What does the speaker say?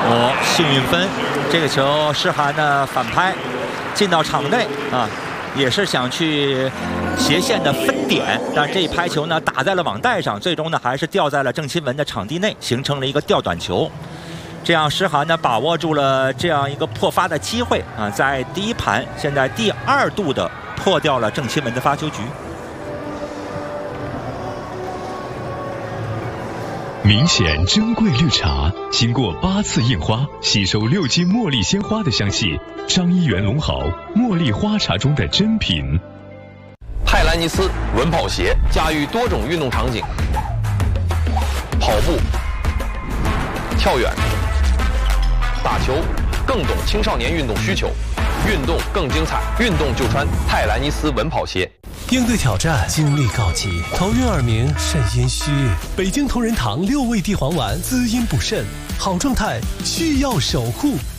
哦，幸运分，这个球施涵呢反拍进到场内啊，也是想去斜线的分点，但这一拍球呢打在了网带上，最终呢还是掉在了郑钦文的场地内，形成了一个吊短球。这样施涵呢把握住了这样一个破发的机会啊，在第一盘现在第2度的破掉了郑钦文的发球局。 明显珍贵绿茶，经过8次印花，吸收6斤茉莉鲜花的香气。张一元龙豪茉莉花茶中的珍品。 泰兰尼斯稳跑鞋驾驭多种运动场景，跑步、跳远、打球，更懂青少年运动需求，运动更精彩，运动就穿泰兰尼斯稳跑鞋。 应对挑战，精力告急，头晕耳鸣，肾阴虚。北京同仁堂6味地黄丸滋阴补肾，好状态需要守护。